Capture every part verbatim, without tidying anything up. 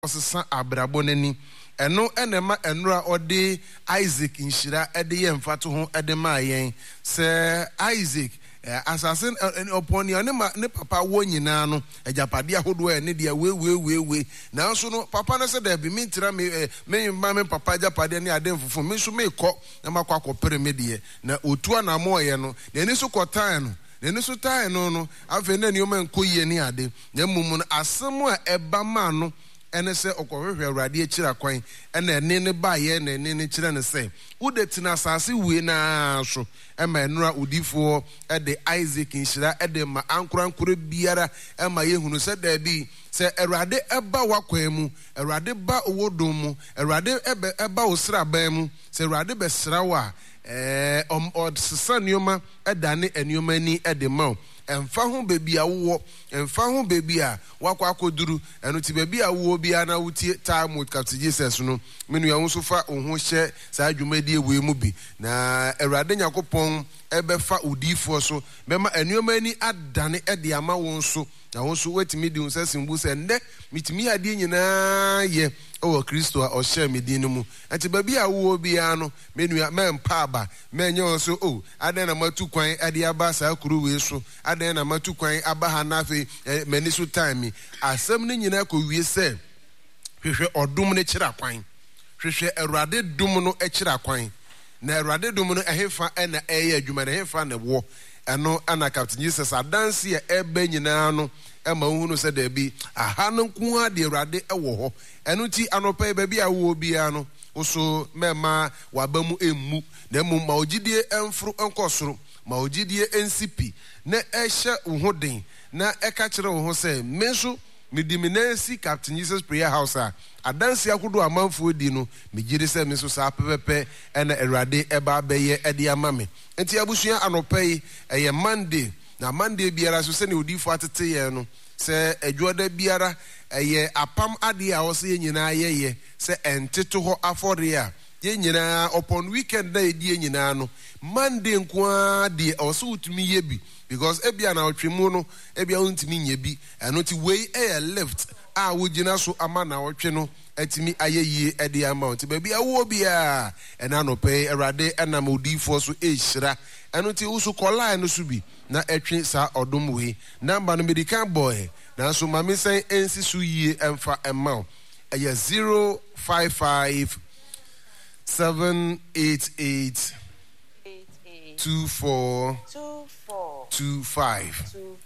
osesa abrabonani eno enema enura ode Isaac inshira ede ye mfato ho ede ma yen se Isaac assassin upon your ne papa wo nyina no ajapade ahodo e ne dia we we we we na so no papa no se da bi me ntira me me ma me papa ajapade ne ade mfofo me so me kọ na makwa akopere me de na otua na mo ye no na ni so kotan no na ni so tan no no afa na ni o man koyie ni ade na mum no asem a eba ma no ene se okohwehwe awrade akira kwan ene ne ne ba ye ne ne ne kira ne se udetina asase we na so ema enura udifo ede Isaac inshira ede ma ankorankore biara ema yehunu se da bi se awrade eba wakwan mu awrade ba owodom mu awrade ebe eba osra ban mu se awrade be sra wa eh om od sesa nioma eda ne enioma ni ede ma emfa ho bebi a wo emfa ho bebi a wakwa akoduru eno ti bebi a wo bia na wutie time with Captain Jesus no menu ya nso fa ohun hye sa adwumadi ewe mu bi na Awurade Yakopon ebefa udifo so bema enuoma ni adane ede ama won so na won so wetimi di unsa simbu se nde mitimi ade nyina ye o Kristo a o hye medin mu enti bebi a wo bia no menu ya mempa aba menye won so o ade na matu kwan ade aba sa kuru we so ade na matu kwan aba ha na fe mani so time asem ne nyina ko wie se hwehwe odum ne kira kwan hwehwe Awurade dum no ekira kwan na Awurade dum no ehefa na eye adwuma na ehefa na wo eno ana Captain Jesus adanse e ebe nyina no ema hunu se da bi aha no nku ha de Awurade ewo ho eno ti anopa ba bi a wo bia no oso mema wabamu emu na mu ma ogidie emfru enkosoro ma ogidie ensipi na ehye uhoden na eka kire wo ho se menso mediminensi Captain Jesus Prayer House a adanse akodo amanfo di no megire se menso sa pepepe ena Awurade eba beye ede amame enti abusua anopai eye Monday na Monday biara so se ne odifo atete ye no se adwoda biara eye apam ade a wo se nyina yeye se enteto ho afore a ye nyina upon weekend na edi nyina no Monday nkoa de o so utumi ye bi because ebia na otwemu no ebia untimi nye bi eno ti wey e left a wogina so ama na otwe no atimi ayeye e de amount ba bia wo bia ena no pay Awurade enam odifo so e hira eno ti usu kola no so bi na etwe sa odom we number no medical boy na so mame sen ensi so yie emfa emma eye zero five five seven eight eight two four two five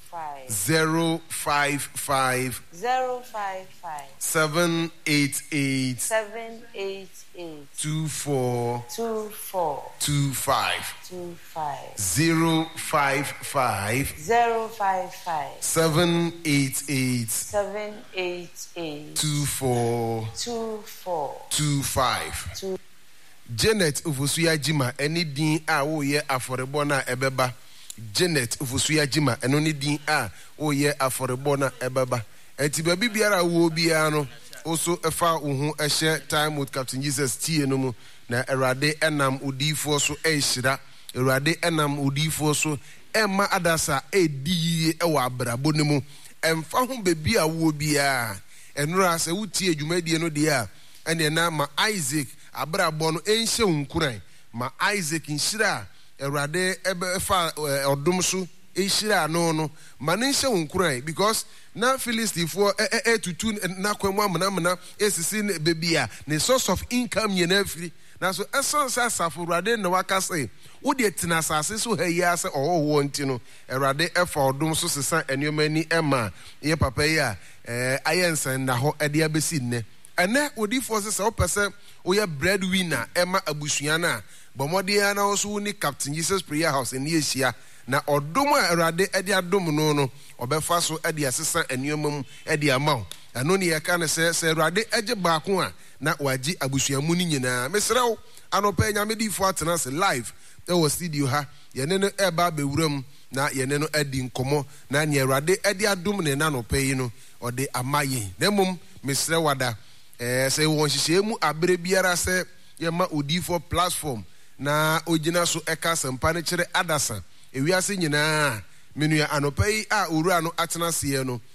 zero five five zero five five seven eight eight seven eight eight two four two four two five two five zero five five zero five five seven eight eight seven eight eight two four two four two five. two. Janet Ufusuya Jima any din a wo ye aforebo na ebeba Janet Ufusuya Jima eno ni din a wo ye aforebo na ebeba enti ba bibiara wo bia no oso efa wo ho ehye time with Captain Jesus tie no mu na Awurade enam odifo so ehira Awurade enam odifo so emma adasa edi e wa abrabo ne mu emfa ho bebi a wo bia enura se wutie adwumadie no de a ene na ma Isaac abrabo no enhye unkuran ma Isaac inshira Awurade ebe fa odom so enhira no no ma ne nhye unkuran because na Philistine for e tutu na kwemu amana amana esisi bebia ne source of income ye na afiri na so eson sa safo Awurade na wakase wo de tina asase so ha yi ase owo nti no Awurade efa odom so sesa eniomani ema ye papa yi a eh ayensan na ho ede abesi nne ene odifo se se opese oye breadwinner ema abusua na bomode na oso ni Captain Jesus Prayer House ni ehia na odom a Awurade ede adom no no obefa so ede asesa eniomam ede amaw eno ne yeka ne se se Awurade eje baako a na waji abusua mu ni nyina mesrew anopa nyamedifo atena se live e wo studio ha ye ne no eba bewuram na ye ne no adi nkomo na ne Awurade ede adom ne na no pay no ode amaye na mum mesrew wada eh se won hihye mu abre biara se ye ma odifo platform na ogina so eka sempa ne kire adasa ewiase nyina menu ya anopai a owura no atena se no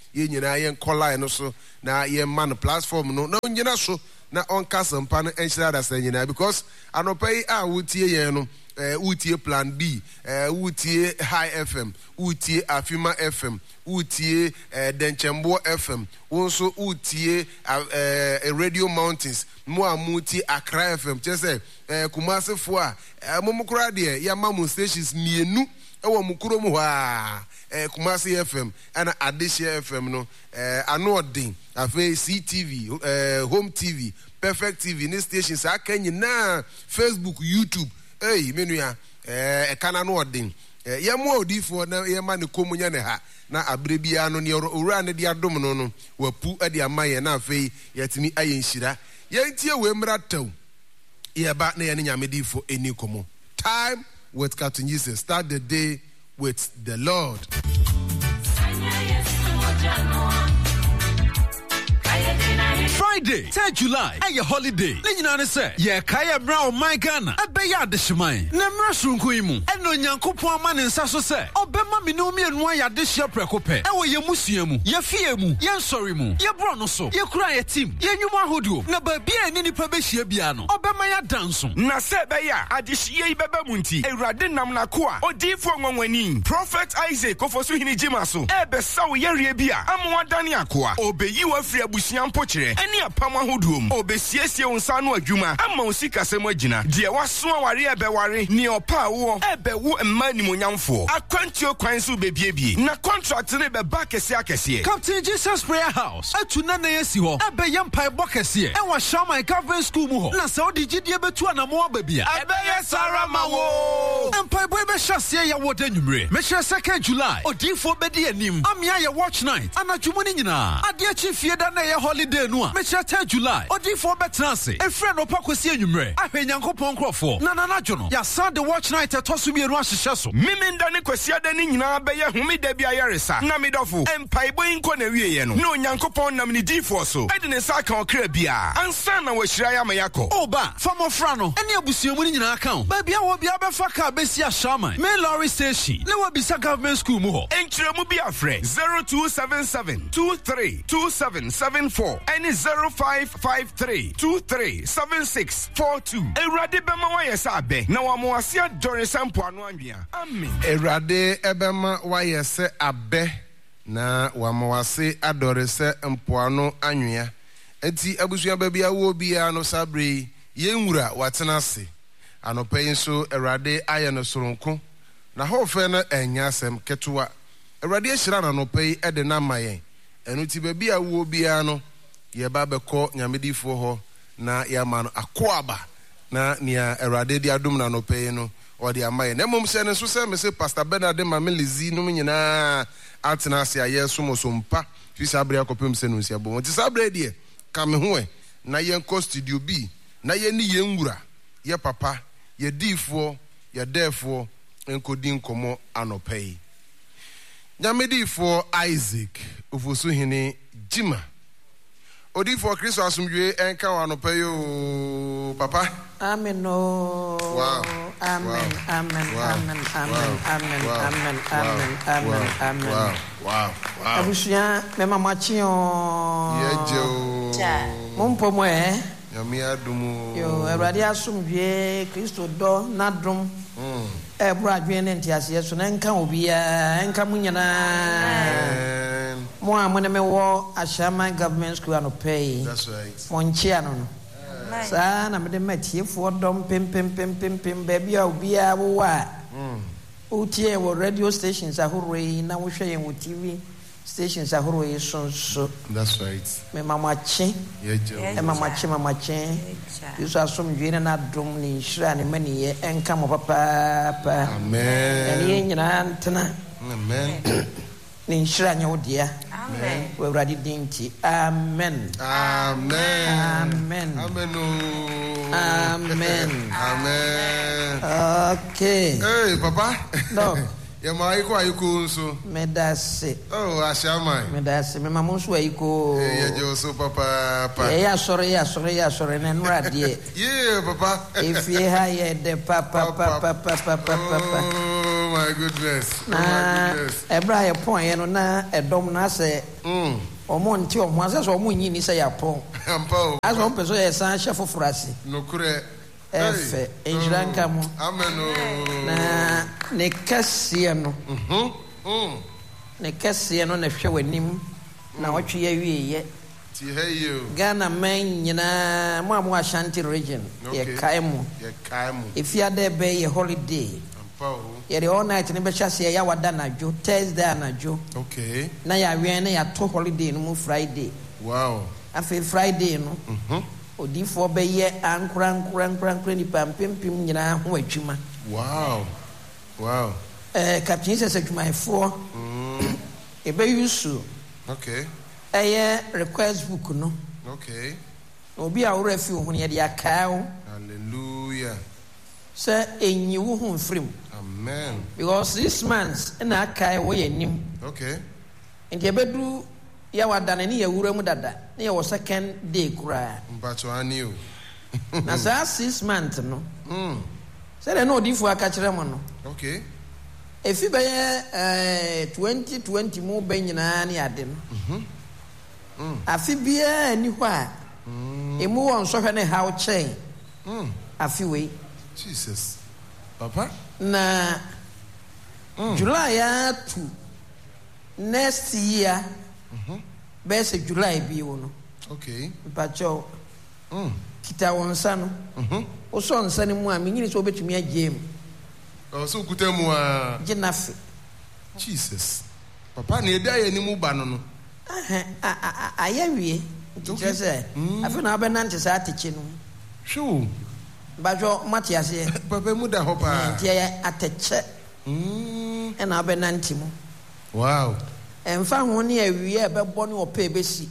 ye nyina ye nkola no so na ye man platform no na nyina so na on kasampa no enhyira da san nyina because anopai a wutie ye no eh wutie plan B eh wutie high F M wutie Afima F M wutie eh Denchembo F M wonso wutie eh Radio Mountains mo amuti Accra F M chese eh Kumasi fo a momukura de ya mamu stations mienu ewo mukuro mu ha eh Kumasi F M ana Adesha F M no eh anodin afi C T V eh Home T V Perfect T V ni stations aka nyina Facebook YouTube eh menu ya eh kana no odin eh yemo odifo na yema ne komunya ne ha na abrebia no ne owura ne de adom no no wapu ade amaye na afi yatimi aye nhira yentie we mrataw yeba na ye ne nyamedifo eni komo. Time with Captain Jesus. Start the day with the Lord. Friday, third July, a holiday. Lenyina say, ye kaya bra my Ghana. Abeya adehyeman. Na mra sronko yi mu. Eno Nyankopon ama ne nsa so say, obema me no mienu a yadehye prekope. Ewo ye musua mu, ye fie mu, ye nsori mu, ye bro no so, ye kura ye team, ye nwuma hodo. Na ba bia ni nipa behye bia no. Obema ya danso. Na se beya adehye yi beba mu nti. Ewurade nam na ko a odifo nwanwani. Prophet Isaac kofoso hini jima so. Ebe sawo ye rie bia. Amwa dani akoa. Obeyi wa firi abusua mpokire. Eni apama hodum obesiesie unsa no adwuma ama osika sem agina de waso aware ebe ware ni opa wo ebe wo emma ni monyamfo akwantio kwan so bebiebie na contract ne be ba kese akese. Captain Jesus Prayer House atuna na yesi ho ebe yempai bokese e wa Shaman Government School mu ho na se odigidie betu anamo ababia ebe yesara mawo empai boy be hyasie ya woda nwumre me hye second July odifo bedi anim amia ye watch night anadwumu ni nyina ade achi fie da na ye holiday no a me hye third July odifo betrase efre no pakosi anwumre ahwe Nyankopon krofo na na najo no ya sad the watch night etoso mienu ahyehye so mimenda ne kwasi ada ni nyina be ye homida bia yaresa na medofo empai boy nko na wieye no no Nyankopon nam ni difo so ede ne saka okra bia ansa na wahira ya mayako oba famofra no ene abusuamu ni nyina aka ba bia wo bia be fa ka besi a Shaman me lorry station ne wo bisa government school mu ho enkremu bia frɛ zero two seven seven two three two seven seven four and zero five five three two three seven six four two. Erade bema wa yesa abe na wa mo ase adore sampo anu anwea. Amen. Erade ebema wa yesa abe na wa mo ase adore se mpo anu anwea. Enti abusua babia wo bia no sabre yenwura watena ase. Anopai nso erade aye no soronko na hofe na enya asem ketewa. Erade ahyira na nopai ede na mayen. Enu ti babia wo bia no ye ba beko nyamedifo ho na ya man akoaba na nia erade di adum na no pay no o di amaye na mom se ne so se me se Pastor Bernard Mamelizi no nyina atena se aye so mo so mpa fi sabre akopem se no nsia bo ti sabre die ka me ho e na ye nko studio B na ye ni ye nwura ye papa ye difo ye defo enkodi nkomo anopay nyamedifo Isaac ofosu hini jima Odi for Christ asumdwe enka wa no payo papa. Amen. No. Wow. Amen. Wow. Amen. Wow. Amen. Amen. Wow. Amen. Wow. Amen. Wow. Amen. Amen. Wow. Amen. Wow. Wow. Wow. Abusuya mema machi o. Yejo. Cha. Mumpo mo eh. Yami adumu. Yo, Erade asumdwe Kristo do na drum. Mm. E bro adwen ne ntiase so na nka obia enka munyana. Mo amone me wo Shaman Government School anopay. That's right. Monchia no. Sa na me de matiefo dom pem pem pem pem pem baby a obia wo wa. Mm. Utie wo radio stations ahoroi na wo hwe yen wo T V stations ahoroi so so. That's right. Me mama chi. Yejo. E mama chi mama chi. Yesu asomdwe na dom ni nhira ne mani ye enka mo papa pa. Amen. Ene nyina ntena. Amen. Ni nhira nya wo dia. Amen. We Erade dinti. Amen. Amen. Amen. Amen. Amen. Amen. Okay. Hey, papa. No. Ya maiko ayiko nso. Medase. Oh, Ashaman. Medase. Me mamu nso ayiko. Eh, yejo so papa pa. Eh, ya sore ya sore ya sore na nura die. Yeah, papa. If ye ha ye de papa papa papa papa papa. Oh my goodness. Oh na my goodness. ebra ye pon ye no na edom na se Mm. omo nti omo ase so omo nyi ni se ya pon Ampa. aso omo peso ye san chef frasi No kure. efe enjiranka mo Amen. na ne kase no Mhm. Mm. ne kase no na hwe wanim na otwe ye wiye Ti hey you. Ghana men nyina mo amo Ashanti region ye kai mo Ye kai mo. ifia de be ye holiday Ampa. ye the all night ne be hwase ya wada na jo Thursday na jo Okay. na ya wen na ya to holiday no mu Friday Wow. afi Friday no Mhm. odifo be ye ankura ankura ankura ankura ni pampempim nyina ho adwuma. Wow. Wow. eh Captain says adwumayefo Mm. e be yusu Okay. eh request book no Okay. obi a wo refi ho ne de akao Hallelujah. say enyi wo ho mfrim Amen. because this months na akai wo yenim Okay. nti ebedu ya wadane ne ya wura mu dada ne ya wo second day kura Mbacho ani o. na sa six months no Mm. say de no odifo aka kire mo no Okay. efi be eh twenty twenty mu be nyina ne ade no Mhm. Mm. afi bia ani ho a Mm. emu won so hwe ne how chain Mm. afi we Jesus. Papa? na Mm. July ya to next year Mhm. best July bi wo no Okay. pacho Mm. kita won sa no Mhm. o so nsa ne mu a menyini so obetumi agye mu Oh, so kutemu a gye nafe Jesus. Papa na eda ye ni mu ba no no. aha aya wie Okay. nti Mm. afi na abenante sa ateche no Shoo. bajo mate ase Papa mu da ho pa. nti ya ateche Mm. e na abenante mu Wow. emfa ho ne awie e bebo ne opa ebesi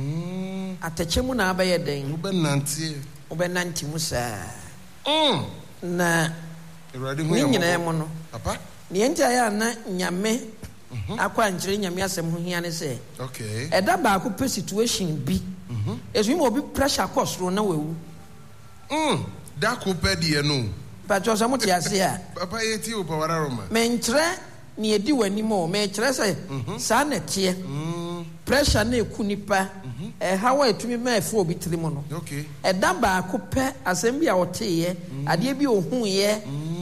Mm. ateche mu na abaye den Mu ben nante. obenante mu sa Mm. na Erade hu ni ya mo. nyina mu no Papa? ne enti aya na nyame akwa nkyere nyame asem ho hia ne se Okay. ɛda baako pɛ situation bi Mhm. esu mu obi pressure kɔ soro na wawu Mm. Da ko pe die no. patro sɛ mo te ase a Papa ye ti o pa wara Roma. menkyerɛ ne edi w'anim o menkyerɛ sɛ saa na teɛ Mm. pressure na eku nipa ɛhaw a etumi ma ɛfo obi tiri mu no Okay. ɛda baako pɛ asɛm bi a ɔteeɛ adeɛ bi a ohuuɛ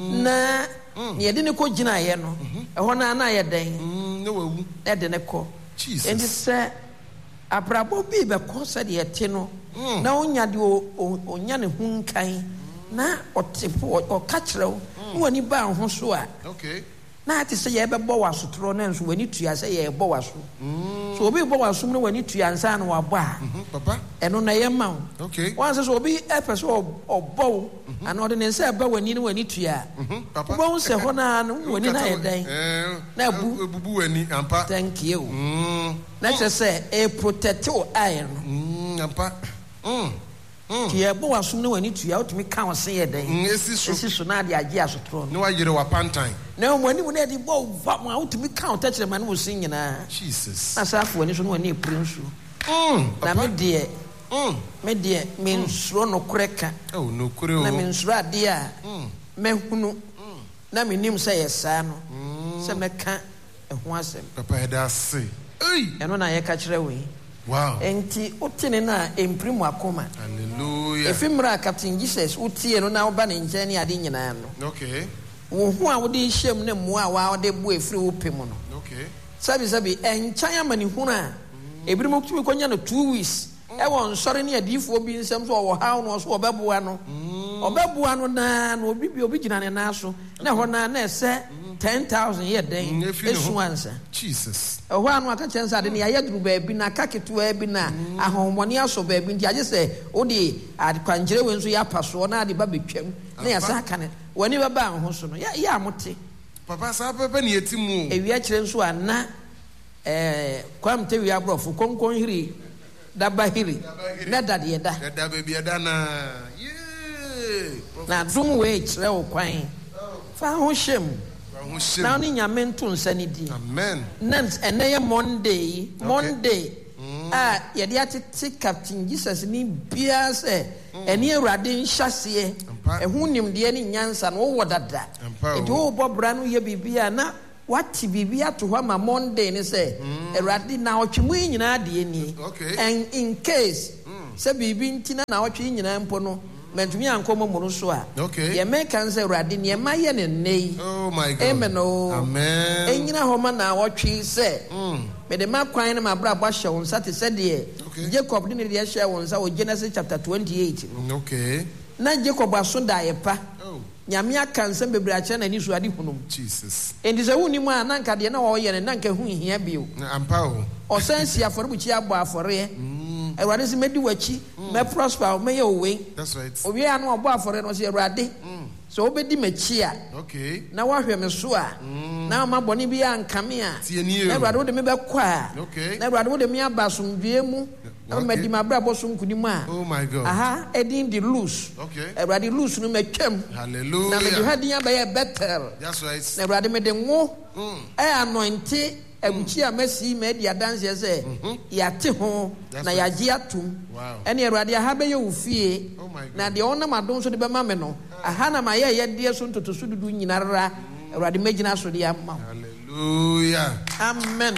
na ne yɛde ne kɔ gyinaeɛ no ɛhɔ na na ayɛ dɛn Mm. Ne wawu. ɛde ne kɔ Jesus. nti sɛ abrabɔ bi bɛkɔ sɛdeɛ ɛte no Mm. na wonya de onya ne ho nkan na ɔte po ɔka kyerɛ wo na w'ani baa ho so a Okay. na ate sɛ yɛbɛbɔ wɔ asotorɔ na nso w'ani tua sɛ yɛbɔ wɔ aso so obi bɔ wɔ asom na w'ani tua nsa na wabɔ a Mhm. Papa? ɛno na ɛyɛ ma wo Okay. wɔn sɛ sɛ obi ɛpɛ sɛ ɔb- ɔbɔ wo anaa ɔde ne nsa ɛbɛ w'ani na w'ani tua Mhm. Papa? wobɛhu sɛ hɔ naa no w'ani na ayɛ dɛn Eh. Na ebu. Ebubu wani ampa. thank you Mm. na kyerɛ sɛ ɛprotect wo eye no Mm. Ampa. Mm. Mm. nti yɛbɔ w'asom na w'ani tua wotumi ka wo se yɛ dɛn Mm. Esi so. ɛsi so na ade agye asotorɔ no Ne wa yere wa pantan. na wɔn anim na yɛde bɔ wo va mu a wotumi ka wo tɛkyerɛma ne wo se nyinaa Jesus. na saa afo w'ani so na w'ani epire nsuo Mm. na me deɛ Mm. me deɛ mensuro nokorɛ ka Oh, no kure na o. mensuro adeɛ a Mm. mɛhunu na menim sɛ yɛ saa no sɛ mɛka ɛho asɛm Papa eda se. Hey. ɛno na yɛka kyerɛ wo yi Wow. enti wote ne no a ɛmpiri mu akoma Hallelujah. ɛfi mmerɛ a Captain Jesus wotie no na woba ne nkyɛn ne ade nyinaa no Okay. wo ho a wode hyɛm ne mmoa a waa wode bo ɛfiri wo pɛ mu no Okay. sɛbisɛbi ɛnkyɛn amanehunu a ebinom tumi kɔnya no two weeks ɛwɔ nsɔre ne adiifoɔ bi nsɛm so ɔwɔ haw no ɔso ɔbɛboa no ɔbɛboa no naa na obi bi obi gyina ne nan so na ɛhɔ naa na ɛsɛ ten thousand yɛ dɛn Mm, efi ne ho. esu ansa Jesus. ɛhɔ ano aka kyɛn sɛ ade ne yɛayɛ duru baabi na aka ketewa bi na ahohommɔne asɔ baabi nti agye sɛ wode akwankyerɛ wei nso yɛapa soɔ na ade ba bɛtwam na yɛsa aka ne w'ani bɛba ho so no yɛ yɛ a mote Papa sa pepe ni eti mu. ewia kyerɛ nso a na ɛɛ kwamte wia aborɔfo kɔnkɔn hiri daba hiri na dadeɛ da Eda baby eda na. Yeah. na dom wei kyerɛ wo kwan fa ho hyɛ mu Ho na shim. wo ne nyame nto nsa ne di Amen. na ɛnɛ yɛ monday yi monday a yɛde atete Captain Jesus ne biara sɛ ɛne awurade nhyɛseɛ Ehu nimdeɛ ne nyansa no wo dada. Enti wo bɔ bra no ye bibia na wati bibia to hɔ ma Monday ne sɛ Awurade na ɔtwe mu nyina de ni. And in case sɛ bibi ntina na ɔtwe nyina mpo no mentumi ankomo mu no so a. Ye make kan sɛ Awurade ne ma ye ne nei. Oh my God. Amen. Amen. Enyina hɔ ma na ɔtwe sɛ me de ma kwan na ma bra bɔ hyɛ won sa te sɛ de Jacob ne de hyɛ won sa o Genesis chapter twenty-eight. Okay. Na Jacob aso da yepa. Nyame aka nsɛm bebre akyɛ na ni so ade hunum. Jesus. Endi sɛ woni mu a na nka de na wo yɛ ne na nka hu hia bio. Ampa o. Ɔsan si afɔrebuchi abɔ afɔre. Awurade sɛ medi wachi, me prosper, me ye owe. That's right. Owie anu abɔ afɔre no sɛ Awurade. So obedi machi a. Okay. Na wahwɛ me so a. Na ma bɔne bi ankame a. Na Awurade wo de me bɛkɔ a. Okay. Na Awurade wo de me aba somdwe mu. Na me di mabra bɔ so nkuni mu a. Oh my God. Aha, edin di loose. Okay. Awurade loose no metwam. Hallelujah. Na me di ha din abɛyɛ Bethel. That's right. Na Awurade me de ngo. Eh anointing abuchi a mesi me di adanse sɛ yate ho na yagye atum. Ɛne Awurade aha bɛyɛ wo fie. Na de ɔnam adom so de bɛma me no. Aha na ma yɛ yɛ de so ntoto so dudu nyinara. Awurade megina so de ama. Hallelujah. Amen.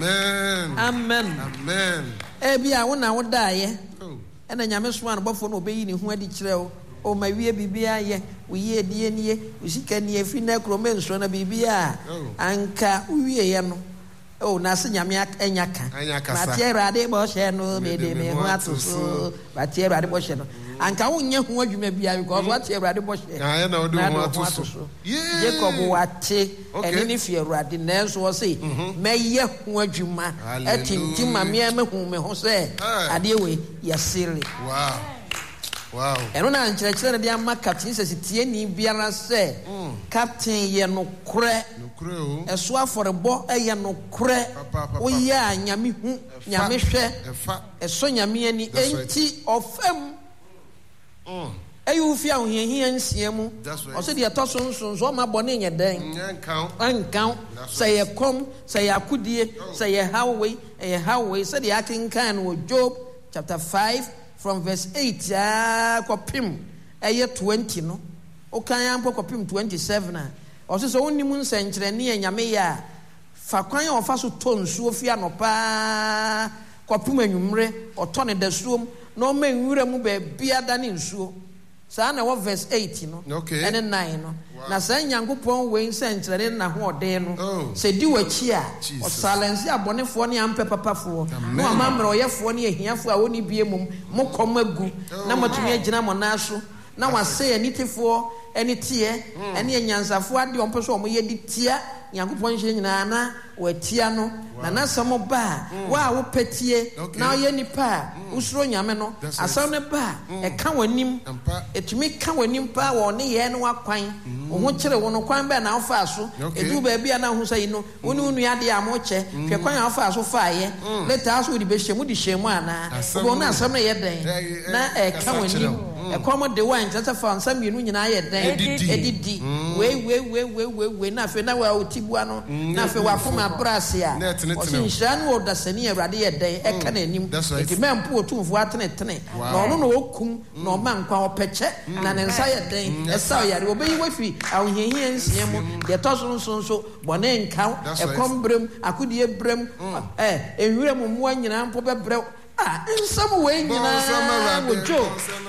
Amen. Amen. Amen. Ebia wo na wo dae. Ɛna nyame so an bɔfo no obeyi ne ho adi kyerɛ wo. O ma wie bibia ye, wo ye die nie, wo sika nie fi na krome nso na bibia. Anka wo wie ye no. Oh, na se nyame anya ka. Ma tie Awurade bɔ hyɛ no me de me ho ato so. Ma tie Awurade bɔ hyɛ no. Anka wo nye ho adwuma bia because what tie Awurade bɔ hyɛ. Ya na wo de ho ato so. Jacob wate eni ne fi Awurade na so wo se meye ho adwuma. Etintim ma me me hu me ho sɛ ade we ya siri. Wow. Wow. Eno na nkyerɛkyerɛ ne de ama captain sɛ sitie ni biara sɛ captain ye no korɛ no ɛso afɔrebɔ ɛyɛ no korɛ woyɛ a nyame hu nyame hwɛ ɛso nyame ani enti ɔfam ɛyɛ ufi a ohihia nsia mu ɔsɛ de ɛtɔ so nso so ma bɔ ne nyɛ dɛn ankan sɛ yɛ kɔm sɛ yɛ akudie sɛ yɛ hawway ɛyɛ hawway sɛ de akenkan no Job chapter five from verse eight ah kopim eye twenty no o kan ampo kopim twenty-seven ah o se so woni mu nsenkyerɛ ne nyame ya fa kwan a ofa so to nsuo fi anopa kopim anwumre ɔtɔ ne dasuom na o ma nwura mu ba bia da ne nsuo saa na wo verse eight no ene nine no na saa nyankopɔn we nsenkyerɛ na ho ɔden no sɛ di wachi a o silence abɔnefoɔ ne ampe papafo no amamre ɔyɛfoɔ ne ahiafo a woni bie mum mo kɔm agu na motumi agina mo na so na wasɛ anitifoɔ ɛne tie ɛne anyansafo ade ɔmpo so ɔmo yɛ di tia nyankopɔn hye nyina na watia no na nasɛm ba wa wo petie na ɔyɛ nipa usuro nyame no asɛm ne ba ɛka wanim etumi ka wanim pa wɔ ne yɛ no wakwan wo ho kyerɛ wo no kwan bɛ na wofa so edu ba bia na ho sɛ no wo ne unu ade a mo kyɛ hwɛ kwan a wofa so fa yɛ leta so di be hyɛ mu di hyɛ mu ana wo na asɛm ne yɛ den na ɛka wanim ɛkɔm de wan kyerɛ fa nsɛm yenu nyina yɛ den edidi we we we we we we na fe na wa otibua no na fe wa foma brase a ɔsi nhyira no wɔ dasani Awurade yɛ den ɛka na anim eti mempo otumfo atene tene na ɔno na okum na ɔma nkwa ɔpɛkyɛ na ne nsa yɛ den ɛsa ɔyare obeyi wafi ahohiahia nsia mu deɛ tɔ so nso nso bɔne nkaw ɛkɔm brem akodie brem ɛ enwura mu mmoa nyinaa mpo bɛbrɛw a nsɛm wɔ nyinaa wɔ jo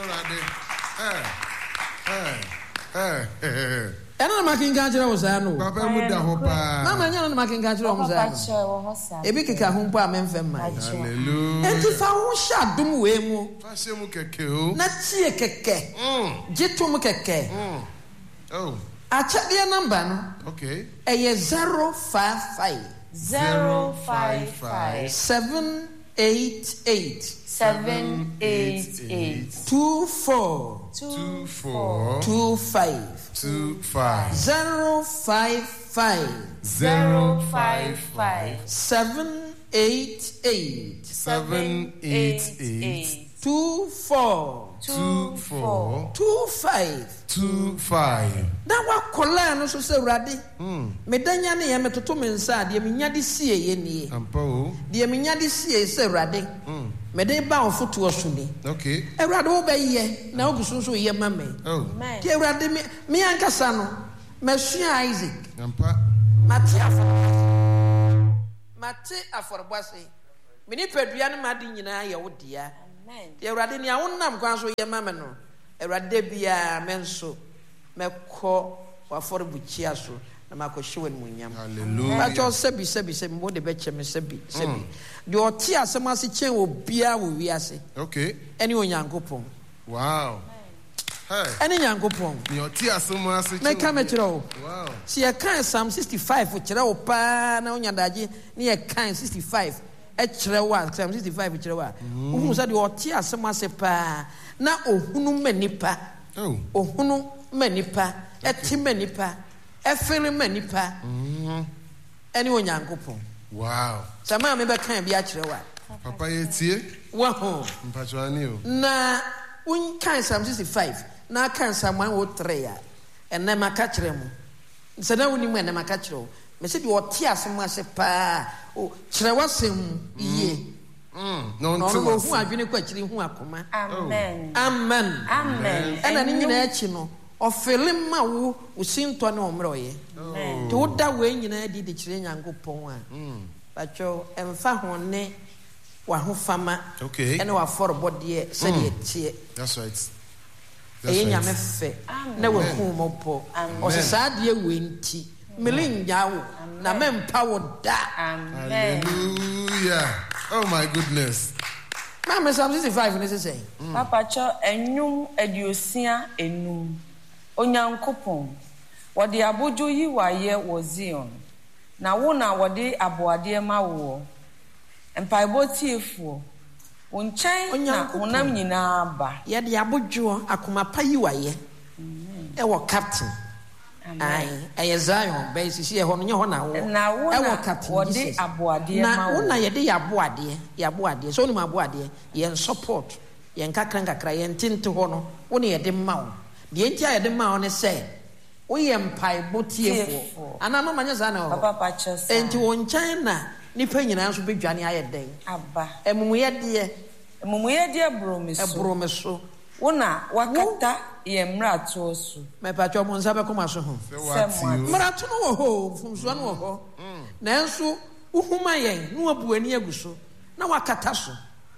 ɛna na makenka kyerɛ wo saa no papa mu da ho pa na ma nyɛ na makenka kyerɛ wo saa ebi keka ho mpo a memfɛ ma hallelujah enti fa wo hyɛ adom wei mu fa hyɛ mu kɛkɛ o na tie kɛkɛ gye tom kɛkɛ oh akyɛdeɛ namba no okay ɛyɛ zero five five zero five five seven eight eight seven eight eight two four two four two five two five zero five five zero five five seven eight eight seven eight eight two four two four two five two five. na wakola no so se Awurade medanya ne ye metoto me nsa de me nya de sie ye nie ampa o de me nya de sie se Awurade me de ba ofoto osuni okay ewrade wo be ye na ogusu so ye ma me oh ke ewrade me me ankasa no me sua Isaac ampa mate afọ mate aforobase me ni padua ne made nyina ye wo dia amen ke ewrade ne awonam kwan so ye ma me no ewrade bia me nso me kọ waforobuchia so na makohyewe mu nyam hallelujah ba jo sebi sebi sebi mo de be cheme sebi sebi de oti asem ase chen obia wo wiase okay ene onyankopon wow hey ene nyankopon ni oti asem ase chen me ka me kire o wow si e kan Psalm sixty-five kire o pa na onyadaje ni e kan sixty-five e kire wa Psalm sixty-five kire wa ohun sa de oti asem ase pa na ohunu manipa oh ohunu manipa eti manipa efere manipa mhm ene onyankopon wow sama me be kan bia kire wa papa yetie wa ho mpachwani o na un kan Psalm sixty-five na kan Psalm one oh three ya ene maka kire mu se na woni mu ene maka kire o me se de oti asem ase pa o kire wasem ye mm no no nti no hu adwene kwa kire hu akoma Amen. amen Amen. ena ni nyina achi no ofele ma wo usinto na omre oye to woda we nyina di de kire nyankopon a mm bacho emfa ho ne wa ho fama okay ene wa forobode se de tie that's right that's right nyame fe na wa hu mopo o se sa de we nti melinja wo na mempa wo da Amen. hallelujah oh my goodness Mama Psalm sixty-five ne say Papa cho enum adiosia enum onyankopon wode abojo yi waye wo Zion na wo na wode aboade ma wo empaibo tiefo wonchen na honam nyina ba ye de abojo akoma pa yi waye e wo captain ai e Zion be sisi e ho no nye ho na wo na wo e wo na captain wode aboade ma na wo wo na ye de yaboade yaboade so ni ma aboade ye support ye nkakra nkakra ye ntinte ho no wo ne ye de ma wo de ntia ye de ma wo ne say wo ye mpai botiefo ana no manya za na ho papa cho sa enti wo nkyɛn na nipa nyina nso bedwane ayɛ den aba emumuye de emumuye de bromeso ebromeso wona wakata ye mrato so me patwa mo nsa be koma so ho mrato no wo ho fumso no wo ho na nso uhuma yen no abuani aguso na wakata so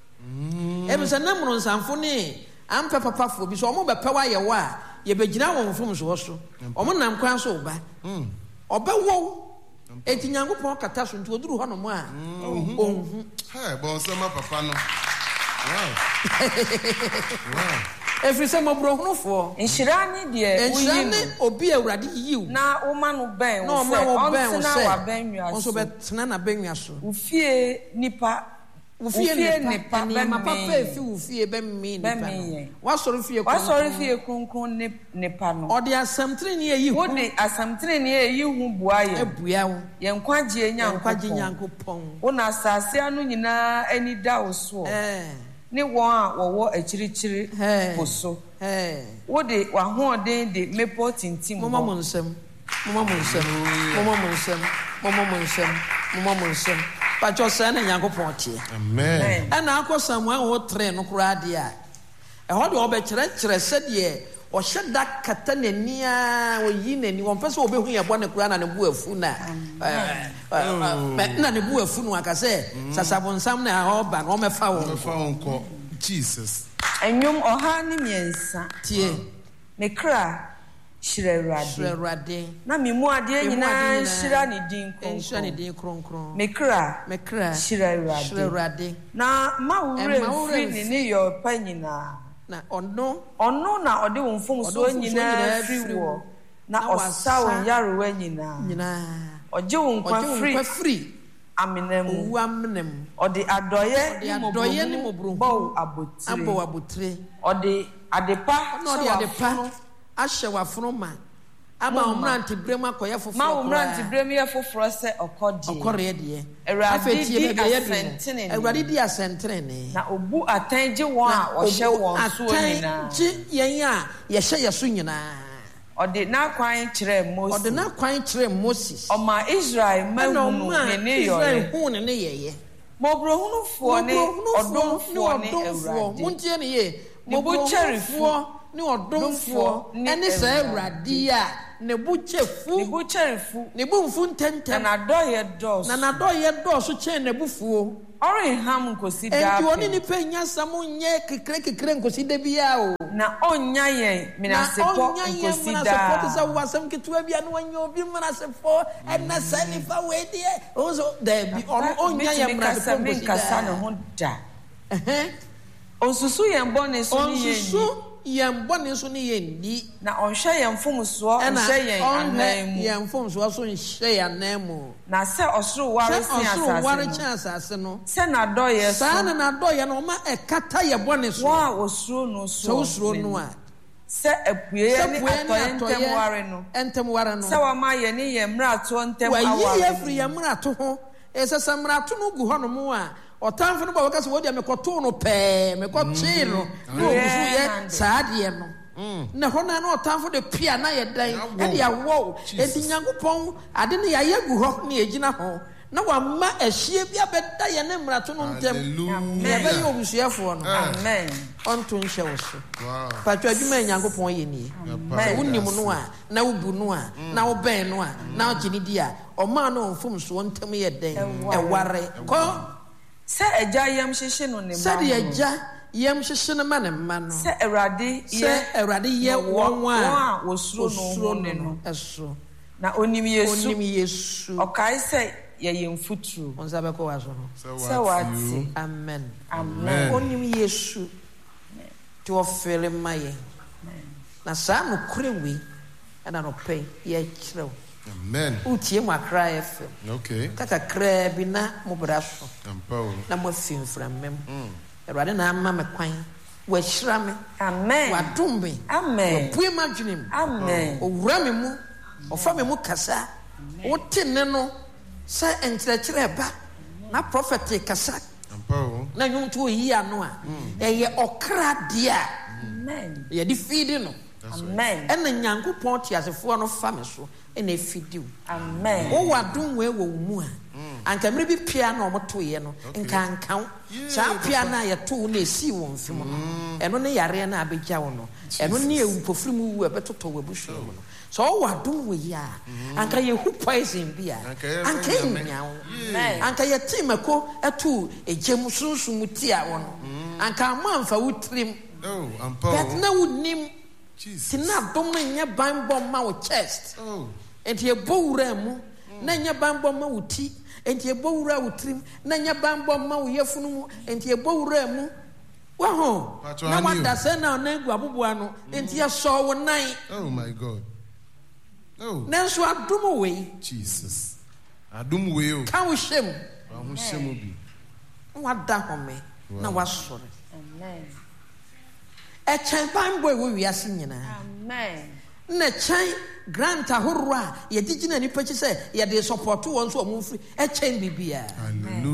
mm ebisa na mro nsanfo ne ampa papa fo bi so omo be pe wa ye wa ye begina wo fumso so omo nam kwan so ba mm obe wo eti nyankopon kata so nti oduru ho no mo a onhu hey bon sama papa no wow wow every summer brohunu fo inshirani de uyi no obi awurade yiw na wo ma no ben no wo se on na wa ben nwa so be tena na ben nwa so ufie nipa ufie nipa be ma papa efi ufie be mi nipa wa sori fie wa sori fie kunkun nipa no odi asamtre ne yi wo de asamtre ne yi hu bua ye ebua wo ye nkwaje nyankwaje nyankopon wo na asase anu nyina ani da wo so eh ni won a wo wo achirichiri poso eh wo de wa ho den de mepo tintim mama mo nsem mama mo nsem mama mo nsem mama mo nsem mama mo nsem pa jo sa na nyankopon tie amen ana akọ Samuel wo tre no kura de a e ho de obe kire kire se de o hyeda kata nani a o yi nani won pese obehu ye bɔ ne kura na ne bu afu na na ne bu afu no aka se sasabonsam na ha oba na o mefa wo mefa wo nko Jesus enwum oha ne miensa tie me kra shirerade shirerade na me mu ade nyina shira ne din kronkron shira ne din kronkron me kra me kra shirerade shirerade na mawure fi ne yo pa nyina na ono ono na ode wo mfom so nyina free wo na osawo yarewa nyina nyina oje wo nkwa free free amenem owu amenem ode adoye ni adoye ni mobro bo abotire abo abotire ode adepa no ode adepa ahye waforo ma aba omrante brem akoye foforo ma omrante brem ye foforo se okodi okore de awurade di asentene awurade di asentene ne na obu atanje won a ohye won so nyina atanje yen a ye hye ye so nyina ode na kwan kire Moses ode na kwan kire Moses o ma Israel ma hunu ne ne yo Israel hunu ne ye ye Mobrohunufoɔ ne ɔdomfoɔ ne Awurade. Muntie ne ye. Mobrohunufoɔ ne ɔdomfoɔ ɛne saa Awurade a ne bu chefu. Ne bu chefu. Ne bu mfu ntɛntɛm. Na nadɔyɛ dɔɔso. Na nadɔyɛ dɔɔso kyɛn ne bufuo. Ɔrenham nkosi daa. Enti oni nipa nya samu nye kekere kekere nkosi da bia o. Na onya yɛn menasepɔ nkosi daa. Na onya yɛn menasepɔ tesa wasam ketewa bia no wanya obi menasepɔ ɛna sa nipa we de ozo da bi ɔno onya yɛn menasepɔ nkosi daa. Kasa ne ho da. Eh. Onsusu yɛn bɔne so ne yɛn. Onsusu yɛn bɔne so ne yɛn di. Na ɔnhwɛ yɛn mfomsoɔ nhyɛ yɛn anan mu. Yɛn mfomsoɔ so nhyɛ yɛn anan mu. Na sɛ ɔsoro ware si asase no. Sɛ ɔsoro ware kyɛn asase no. Sɛ n'adɔyɛ so. Saa na n'adɔyɛ no ɔma ɛkata yɛ bɔne so. Wɔn a osuro no so. Sɛ osuro no a. Sɛ apue ne atɔyɛ ntɛm ware no. Ntɛm ware no. Sɛ wɔma yɛ ne yɛn mmarato ntɛm aware no. Wɔyi yɛ firi yɛn mmarato ho. Ɛsɛ sɛ mmarato no gu hɔ nom a. Ɔtamfo no bɔ wɔka sɛ wɔde mekɔtoo no pɛɛ mekɔtwee no na ɔguso yɛ saa adeɛ no na hɔ na na ɔtamfo de pia na yɛ dan ɛde awɔ enti Nyankopɔn ade no yɛayɛ gu hɔ na yɛgyina hɔ na wama ahyia bi abɛda yɛ ne mmarato no ntɛm yɛbɛyɛ obusuafoɔ no amen ɔnto nhyɛ wo so patwa adwuma Nyankopɔn yɛ nie sɛ wonim no a na wobu no a na wobɛn no a na wogye ne di a ɔmaa no ɔmfomsoɔ ntɛm yɛ dɛn ɛware kɔ sɛ agya yam hyehye no ne ma sɛ de agya yam hyehye no ma ne ma no sɛ Awurade yɛ sɛ Awurade yɛ wɔn a wɔsuro no no ɛso na onim Yesu onim Yesu ɔkae sɛ yɛyɛ mfuturo onsa bɛkɔ wa so no sɛ wate amen amen onim Yesu te ɔfere ma yɛ na saa no kure wei ɛna no pɛ yɛ kyerɛw amen utie mu akra F M okay kaka kra bi na mo bra so ampa na mo finfra mem Awurade na ama me kwan wa hyira me amen wa dom me amen bue ma dwenem amen owura me mu ofa me mu kasa wote ne no sɛ enkyerɛkyerɛ ba na prophet kasa ampa na nwom to yi ano a ɛyɛ ɔkra dia amen yɛ di feed no amen ɛna Nyankopɔn te asefoɔ no fa me so ɛna efidi wo amen wo wadom we wo mu a anka mmere bi pia na ɔmo to ye no nka nka saa pia na yɛ to na esi wo mfim no ɛno ne yare na abegya wo no ɛno ne ewu pofiri mu wu ɛbɛtotɔ wo abusu mu no so wo wadom we ya anka ye hu poison bi a anka enya wo anka ye timako ɛto egyem sunsun tia wo no anka amanfa wo trim oh ampa bet na wo nim Jesus tina dom no nya ban bom ma wo chest oh enti ebo wura mu na nya ban bom ma wo ti enti ebo wura wo trim na nya ban bom ma wo yefunu mu enti ebo wura mu wa ho na wada se na na gu aboboa no enti ya so wo nan oh my God oh nanso adom we Jesus adom we o ka wo hwem wa ho hyem bi wada home na wasore amen e chen ban boy wo wiase nyina amen na chen grant ahoro a ye digina nipa chi se ye de support won so o mu free e chen bibia hallelujah